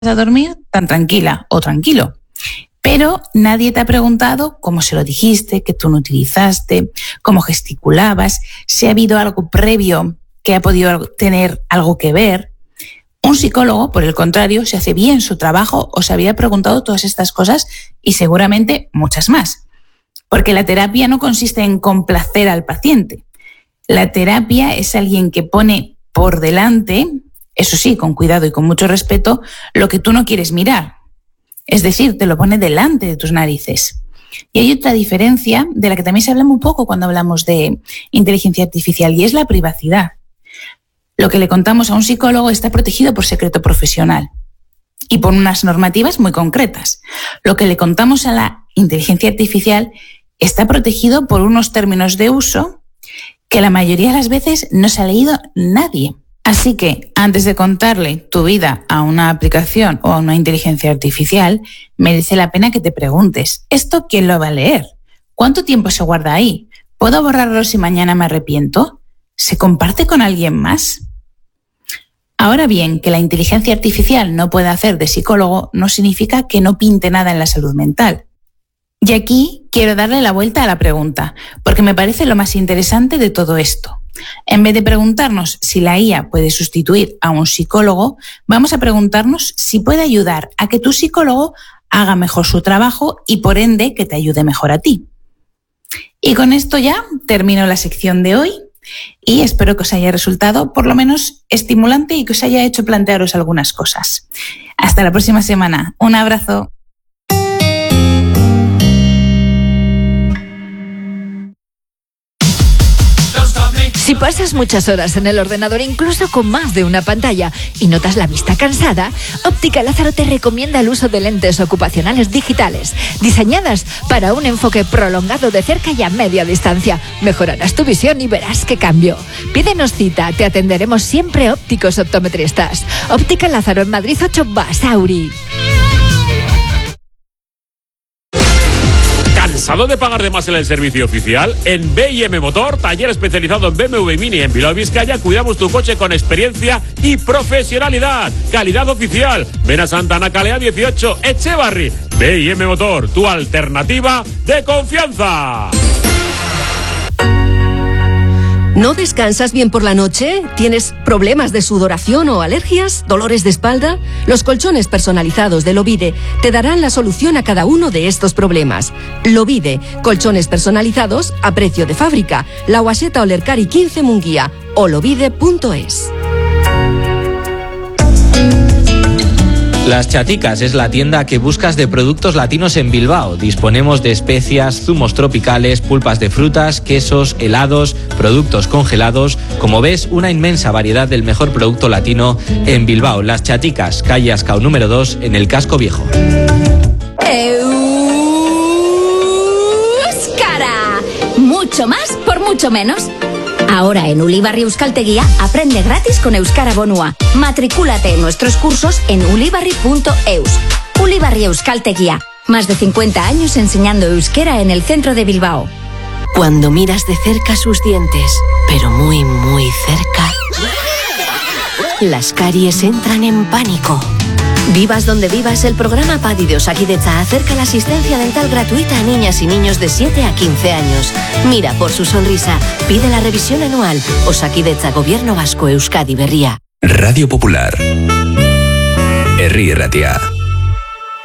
a dormir tan tranquila o tranquilo. Pero nadie te ha preguntado cómo se lo dijiste, qué tono utilizaste, cómo gesticulabas, si ha habido algo previo que ha podido tener algo que ver. Un psicólogo, por el contrario, si hace bien su trabajo, os habría preguntado todas estas cosas y seguramente muchas más. Porque la terapia no consiste en complacer al paciente. La terapia es alguien que pone por delante, eso sí, con cuidado y con mucho respeto, lo que tú no quieres mirar. Es decir, te lo pone delante de tus narices. Y hay otra diferencia de la que también se habla muy poco cuando hablamos de inteligencia artificial, y es la privacidad. Lo que le contamos a un psicólogo está protegido por secreto profesional y por unas normativas muy concretas. Lo que le contamos a la inteligencia artificial está protegido por unos términos de uso que la mayoría de las veces no se ha leído nadie. Así que, antes de contarle tu vida a una aplicación o a una inteligencia artificial, merece la pena que te preguntes, ¿esto quién lo va a leer? ¿Cuánto tiempo se guarda ahí? ¿Puedo borrarlo si mañana me arrepiento? ¿Se comparte con alguien más? Ahora bien, que la inteligencia artificial no pueda hacer de psicólogo no significa que no pinte nada en la salud mental. Y aquí quiero darle la vuelta a la pregunta, porque me parece lo más interesante de todo esto. En vez de preguntarnos si la IA puede sustituir a un psicólogo, vamos a preguntarnos si puede ayudar a que tu psicólogo haga mejor su trabajo y por ende que te ayude mejor a ti. Y con esto ya termino la sección de hoy y espero que os haya resultado por lo menos estimulante y que os haya hecho plantearos algunas cosas. Hasta la próxima semana. Un abrazo. Si pasas muchas horas en el ordenador, incluso con más de una pantalla, y notas la vista cansada, Óptica Lázaro te recomienda el uso de lentes ocupacionales digitales, diseñadas para un enfoque prolongado de cerca y a media distancia. Mejorarás tu visión y verás qué cambio. Pídenos cita, te atenderemos siempre ópticos optometristas. Óptica Lázaro en Madrid 8 Basauri. ¿Cansado de pagar de más en el servicio oficial? En B&M Motor, taller especializado en BMW Mini en Bilbao, Vizcaya, cuidamos tu coche con experiencia y profesionalidad. Calidad oficial. Ven a Santa Ana Calea 18, Echevarri. B&M Motor, tu alternativa de confianza. ¿No descansas bien por la noche? ¿Tienes problemas de sudoración o alergias? ¿Dolores de espalda? Los colchones personalizados de Lovide te darán la solución a cada uno de estos problemas. Lovide, colchones personalizados a precio de fábrica. La Guaseta Olercari 15 Munguía o lovide.es. Las Chaticas es la tienda que buscas de productos latinos en Bilbao. Disponemos de especias, zumos tropicales, pulpas de frutas, quesos, helados, productos congelados. Como ves, una inmensa variedad del mejor producto latino en Bilbao. Las Chaticas, calle Ascao número 2, en el Casco Viejo. ¡Euskara! Mucho más por mucho menos. Ahora en Ulibarri Euskaltegia aprende gratis con Euskara Bonua. Matricúlate en nuestros cursos en ulibarri.eus. Ulibarri Euskaltegia. Más de 50 años enseñando euskera en el centro de Bilbao. Cuando miras de cerca sus dientes, pero muy, muy cerca, las caries entran en pánico. Vivas donde vivas, el programa PADI de Osakidetza acerca la asistencia dental gratuita a niñas y niños de 7 a 15 años. Mira por su sonrisa, pide la revisión anual. Osakidetza, Gobierno Vasco, Euskadi Berria. Radio Popular. Herri Ratia.